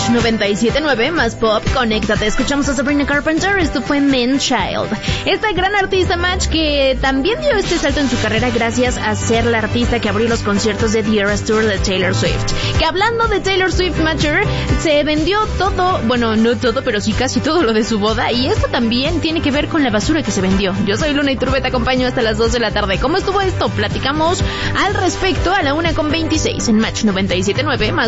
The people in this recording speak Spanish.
97.9 más pop, conéctate. Escuchamos a Sabrina Carpenter, esto fue Man Child. Esta gran artista, Match, que también dio este salto en su carrera gracias a ser la artista que abrió los conciertos de The Eras Tour de Taylor Swift. Que hablando de Taylor Swift, Matcher, se vendió todo, bueno, no todo, pero sí casi todo lo de su boda, y esto también tiene que ver con la basura que se vendió. Yo soy Luna Iturbe, te acompaño hasta las 2 de la tarde. ¿Cómo estuvo esto? Platicamos al respecto a la 1:26 en Match 97.9 más